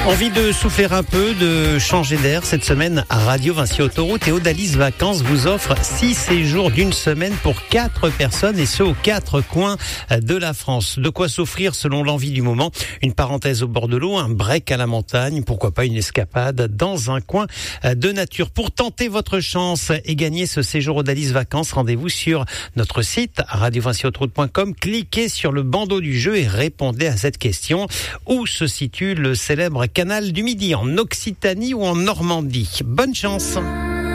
Envie de souffler un peu, de changer d'air cette semaine à Radio Vinci Autoroute et Odalis Vacances vous offre 6 séjours d'une semaine pour 4 personnes et ce aux 4 coins de la France. De quoi s'offrir selon l'envie du moment. Une parenthèse au bord de l'eau, un break à la montagne, pourquoi pas une escapade dans un coin de nature. Pour tenter votre chance et gagner ce séjour Odalis Vacances, rendez-vous sur notre site radiovinciautoroute.com, cliquez sur le bandeau du jeu et répondez à cette question. Où se situe le célèbre canal du Midi, en Occitanie ou en Normandie? Bonne chance.